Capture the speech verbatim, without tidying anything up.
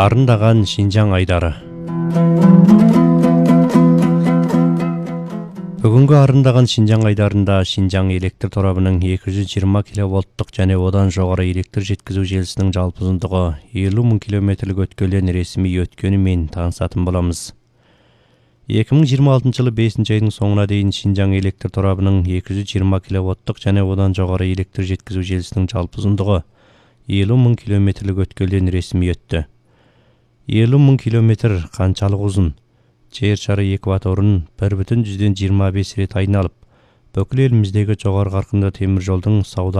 Арындаган Шинжаң айдары. Бүгүнкү арындаган Шинжаң айдарында Шинжаң электр торабынын эки жүз жыйырма киловольттук жана одан жогору электр жеткизүү желисинин жалпы узундугу элүү миң километрлик өткөлдөн ресми өткөнү менен таанышатын болобуз. эки миң жыйырма алтынчы жылы бешинчи айдын соңуна дейин Шинжаң электр торабынын эки жүз жыйырма киловольттук жана одан жогору электр жеткизүү желисинин жалпы узундугу элүү миң километрлик өткөлдөн ресми өттү. элүү миң километр канчалык узун? Жер шары экваторун бир бүтүн жүздөн жыйырма беш ирет айналып, бүкүл элимиздеги жогору каркындуу темир жолдун сауда